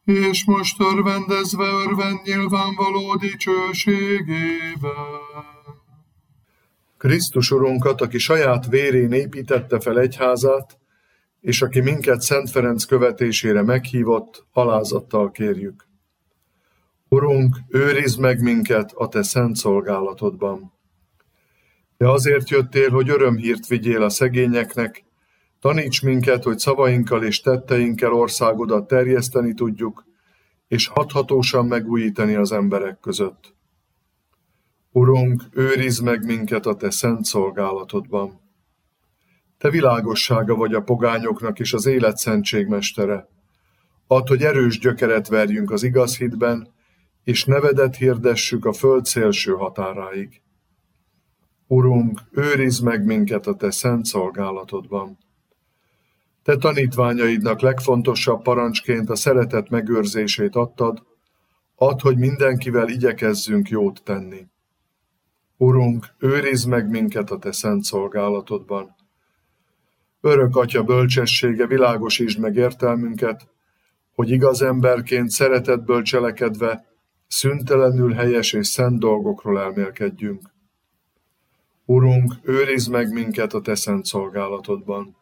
és most örvendezve örvend nyilvánvaló dicsőségével. Krisztus Urunkat, aki saját vérén építette fel egyházát, és aki minket Szent Ferenc követésére meghívott, alázattal kérjük. Urunk, őrizd meg minket a te szent szolgálatodban. Te azért jöttél, hogy örömhírt vigyél a szegényeknek, taníts minket, hogy szavainkkal és tetteinkkel országodat terjeszteni tudjuk, és hathatósan megújítani az emberek között. Urunk, őrizd meg minket a te szent szolgálatodban. Te világossága vagy a pogányoknak és az élet szentségmestere. Add, hogy erős gyökeret verjünk az igaz hitben, és nevedet hirdessük a föld szélső határáig. Urunk, őrizd meg minket a te szent szolgálatodban. Te tanítványaidnak legfontosabb parancsként a szeretet megőrzését adtad, add, hogy mindenkivel igyekezzünk jót tenni. Urunk, őrizd meg minket a te szent szolgálatodban. Örök Atya bölcsessége, világosítsd meg értelmünket, hogy igaz emberként szeretetből cselekedve szüntelenül helyes és szent dolgokról elmélkedjünk. Urunk, őrizd meg minket a te szent szolgálatodban.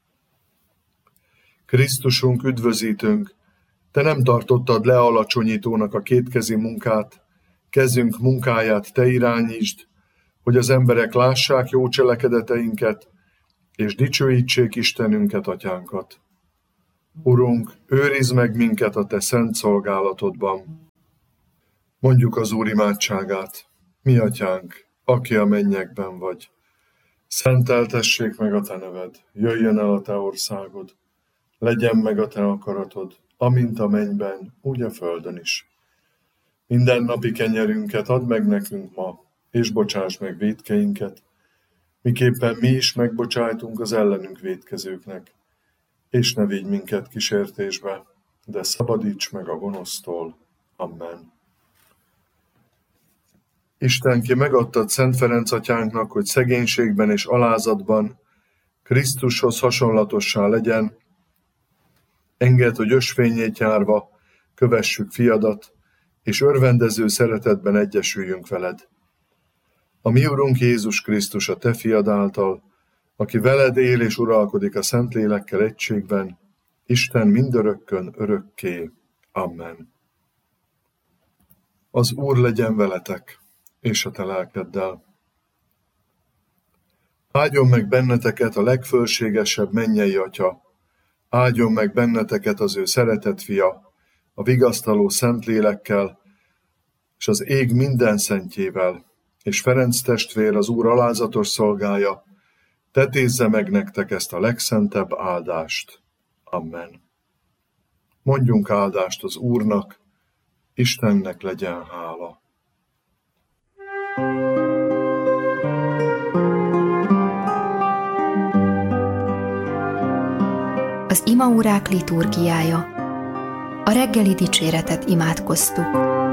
Krisztusunk, üdvözítőnk, te nem tartottad lealacsonyítónak a kétkezi munkát, kezünk munkáját te irányítsd, hogy az emberek lássák jó cselekedeteinket, és dicsőítsék Istenünket, Atyánkat. Urunk, őrizd meg minket a te szent szolgálatodban. Mondjuk az Úr imádságát. Mi Atyánk, aki a mennyekben vagy, szenteltessék meg a te neved, jöjjön el a te országod, legyen meg a te akaratod, amint a mennyben, úgy a földön is. Minden napi kenyerünket add meg nekünk ma, és bocsáss meg vétkeinket, miképpen mi is megbocsájtunk az ellenünk vétkezőknek, és ne vigy minket kísértésbe, de szabadíts meg a gonosztól. Amen. Isten, ki megadtad Szent Ferenc atyánknak, hogy szegénységben és alázatban Krisztushoz hasonlatossá legyen, engedd, hogy ösvényét járva kövessük fiadat, és örvendező szeretetben egyesüljünk veled. A mi Urunk Jézus Krisztus a te fiad által, aki veled él és uralkodik a Szentlélekkel egységben, Isten mindörökkön örökké. Amen. Az Úr legyen veletek, és a te lelkeddel. Áldjon meg benneteket a legfölségesebb mennyei Atya, áldjon meg benneteket az ő szeretett fia, a vigasztaló Szentlélekkel, és az ég minden szentjével, és Ferenc testvér, az Úr alázatos szolgája, tetézze meg nektek ezt a legszentebb áldást. Amen. Mondjunk áldást az Úrnak, Istennek legyen hála. Az imaórák liturgiája. A reggeli dicséretet imádkoztuk.